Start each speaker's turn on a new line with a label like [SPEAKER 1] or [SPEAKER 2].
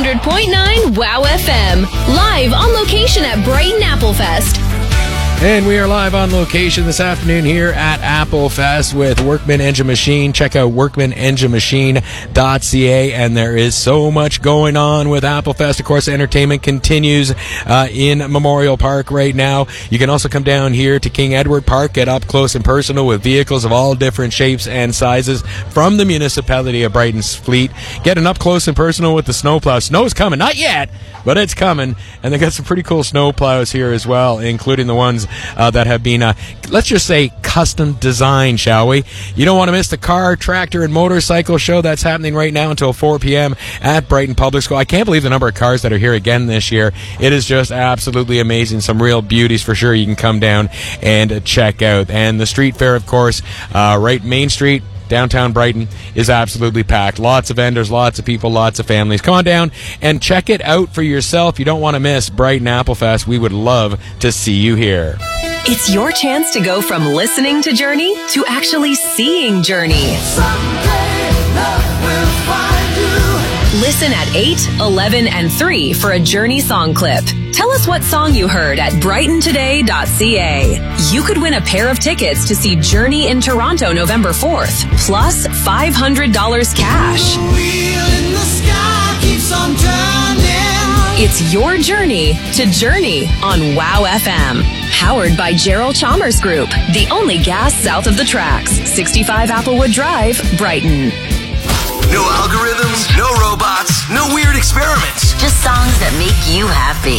[SPEAKER 1] 100.9 WOW FM. Live on location at Brighton Applefest.
[SPEAKER 2] And we are live on location this afternoon here at Applefest with Workman Engine Machine. Check out workmanenginemachine.ca, and there is so much going on with Applefest. Of course, entertainment continues in Memorial Park right now. You can also come down here to King Edward Park, get up close and personal with vehicles of all different shapes and sizes from the municipality of Brighton's fleet. Getting up close and personal with the snowplow. Snow's coming, not yet, but it's coming. And they got some pretty cool snowplows here as well, including the ones that have been, let's just say, custom designed, shall we? You don't want to miss the car, tractor, and motorcycle show that's happening right now until 4 p.m. at Brighton Public School. I can't believe the number of cars that are here again this year. It is just absolutely amazing. Some real beauties for sure you can come down and check out. And the street fair, of course, right Main Street, downtown Brighton, is absolutely packed. Lots of vendors, lots of people, lots of families. Come on down and check it out for yourself. You don't want to miss Brighton Applefest. We would love to see you here.
[SPEAKER 1] It's your chance to go from listening to Journey to actually seeing Journey.
[SPEAKER 3] Someday love will find you.
[SPEAKER 1] Listen at 8, 11, and 3 for a Journey song clip. Tell us what song you heard at brightontoday.ca. You could win a pair of tickets to see Journey in Toronto November 4th, plus $500 cash.
[SPEAKER 3] The wheel in the sky keeps on turning.
[SPEAKER 1] It's your journey to Journey on WOW FM. Powered by Gerald Chalmers Group, the only gas south of the tracks. 65 Applewood Drive, Brighton.
[SPEAKER 4] No algorithms, no robots, no weird experiments.
[SPEAKER 5] Just songs that make you happy.